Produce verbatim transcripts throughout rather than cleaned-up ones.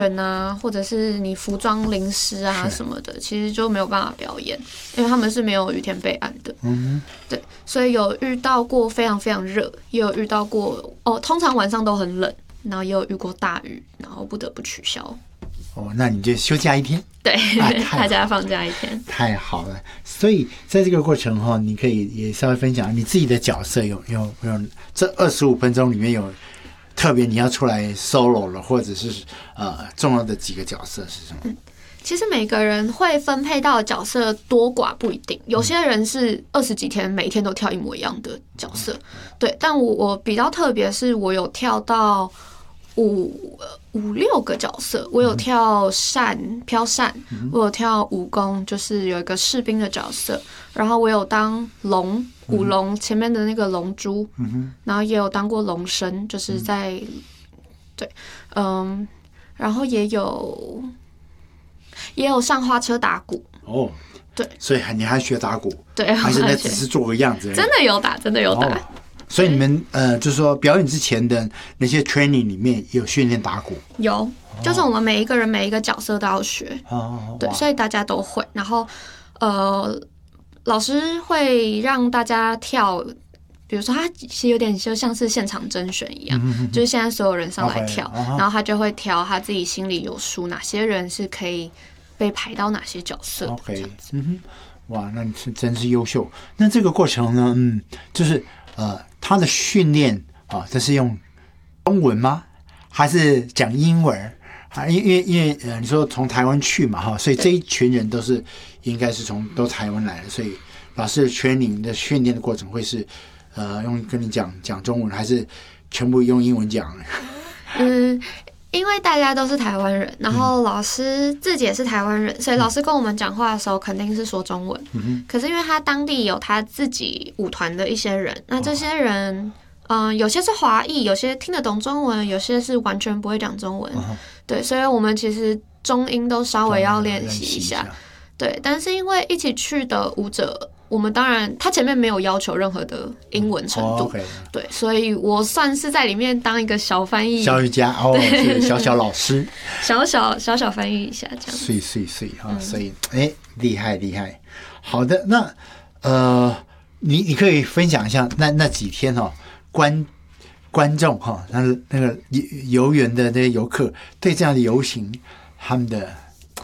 人啊，或者是你服装淋湿啊什么的，其实就没有办法表演，因为他们是没有雨天备案的。嗯，对，所以有遇到过非常非常热，也有遇到过哦，通常晚上都很冷，然后也有遇过大雨，然后不得不取消。 哦，那你就休假一天？ 对，啊、大家放假一天。 太好了，所以在这个过程哈，你可以也稍微分享你自己的角色有有有这二十五分钟里面有。特别你要出来 solo 了，或者是呃重要的几个角色是什么？ 嗯，其实每个人会分配到的角色多寡不一定，有些人是二十几天每天都跳一模一样的角色，对。但我我比较特别，是我有跳到五五六个角色，我有跳扇飘扇，我有跳武功，就是有一个士兵的角色，然后我有当龙。舞龙前面的那个龙珠，嗯、然后也有当过龙生，就是在、嗯、对，嗯，然后也有也有上花车打鼓哦， 对， 所以你还学打鼓， 对， 还是那只是做个样子？ 真的有打，真的有打。哦、 所以你们呃，就是说表演之前的那些 training 里面有训练打鼓， 有，就是我们每一个人每一个角色都要学，哦、对，所以大家都会，然后呃。老师会让大家跳，比如说他其实有点就像是现场甄选一样，嗯、就是现在所有人上来跳， okay, uh-huh. 然后他就会挑他自己心里有数，哪些人是可以被排到哪些角色。OK， 嗯哼，哇，那你是真是优秀。那这个过程呢，嗯，就是呃，他的训练啊，这是用中文吗？还是讲英文？啊，因为因为呃，你说从台湾去嘛哈，所以这一群人都是应该是从都台湾来的，所以老师的 training 的训练的过程会是呃用跟你讲讲中文，还是全部用英文讲？ 嗯，因为大家都是台湾人，然后老师自己也是台湾人，所以老师跟我们讲话的时候肯定是说中文。嗯、可是因为他当地有他自己舞团的一些人，那这些人。嗯、呃，有些是华裔，有些听得懂中文，有些是完全不会讲中文。Uh-huh. 对，所以我们其实中英都稍微要练习一下。对，但是因为一起去的舞者，我们当然他前面没有要求任何的英文程度， oh, okay. 对，所以我算是在里面当一个小翻译， 小瑜伽哦，是小小老师， 小小小小翻译一下这样。 碎碎碎啊，所以哎，厉害厉害。好的，那呃，你你可以分享一下那那几天哦。观观众哈，那那个游园的那些游客对这样的游行，他们的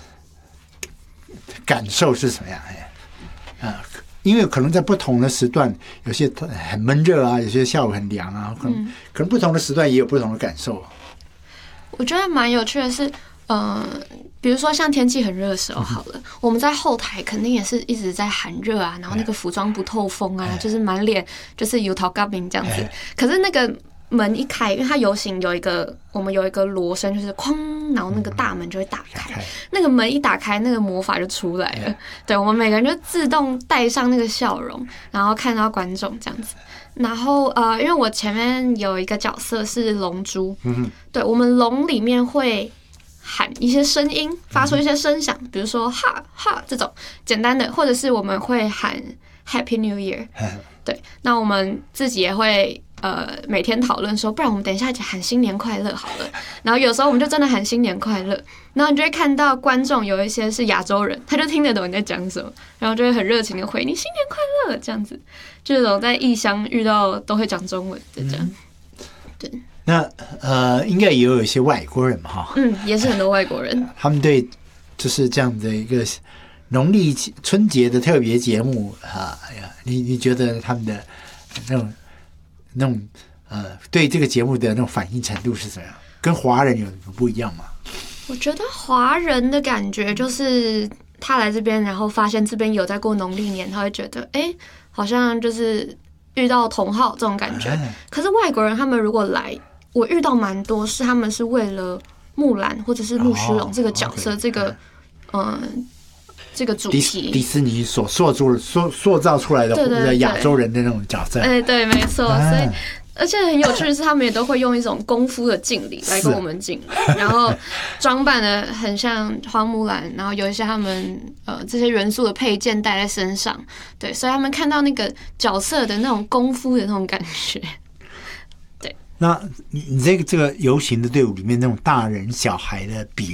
感受是什么样？哎，啊，因为可能在不同的时段，有些很闷热啊，有些下午很凉啊，可能、嗯、可能不同的时段也有不同的感受。 我觉得蛮有趣的是，嗯、呃，比如说像天气很热的时候，好了，嗯、我们在后台肯定也是一直在喊热啊，然后那个服装不透风啊，哎、就是满脸就是油桃嘎饼这样子。哎、可是那个门一开，因为它游行有一个，我们有一个锣声，就是哐，然后那个大门就会打开，嗯、那个门一打开，那个魔法就出来了。哎、对，我们每个人就自动带上那个笑容，然后看到观众这样子。然后呃，因为我前面有一个角色是龙珠，嗯、对，我们龙里面会喊一些声音，发出一些声响，比如说哈哈这种简单的，或者是我们会喊 Happy New Year， 对，那我们自己也会呃每天讨论说，不然我们等一下喊新年快乐好了。然后有时候我们就真的喊新年快乐，然后你就会看到观众有一些是亚洲人，他就听得懂你在讲什么，然后就会很热情的回你新年快乐这样子。这种在异乡遇到都会讲中文的这样，嗯、对。 那呃，应该也有一些外国人嘛，哈， 嗯，也是很多外国人， 呃、他们对就是这样的一个农历春节的特别节目啊，哎呀，你你觉得他们的那种那种呃，对这个节目的那种反应程度是怎样？跟华人有什么不一样吗？ 我觉得华人的感觉就是他来这边，然后发现这边有在过农历年，他会觉得哎，好像就是遇到同好这种感觉。哎、可是外国人他们如果来，我遇到蛮多是他们是为了木兰或者是木须龙这个角色，哦、这个嗯、呃、这个主题， 迪士尼所塑造塑塑造出来的亚洲人的那种角色。 哎，对，没错，啊、所以。而且很有趣的是，他们也都会用一种功夫的敬礼来跟我们敬礼，然后装扮的很像花木兰，然后有一些他们呃这些元素的配件带在身上，对，所以他们看到那个角色的那种功夫的那种感觉。对， 那你这个这个游行的队伍里面那种大人小孩的比